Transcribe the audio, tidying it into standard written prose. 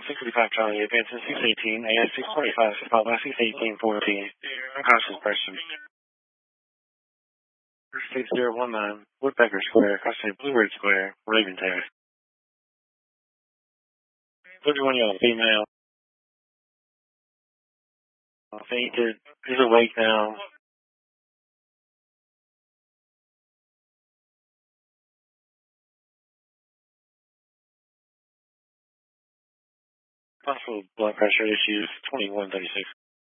655 Charlie, advancing 618, AS 645, followed by 618, 14. Unconscious person. 6019, Woodpecker Square, crossing Bluebird Square, Raven Terrace. 31-year-old female. Fainted, is awake now. Possible blood pressure issues, 2136.